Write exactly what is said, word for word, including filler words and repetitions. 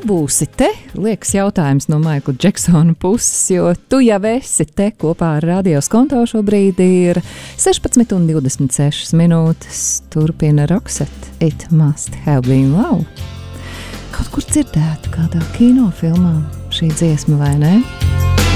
būsi te? Liekas jautājums no Maikla Džeksona puses, jo tu jau esi te kopā ar Radio Skonto. Šobrīd ir sešpadsmit un divdesmit sešas minūtes. Turpina Roxette, It Must Have Been Love. Kaut kur dzirdēta kādā kinofilmā šī dziesma, vai ne?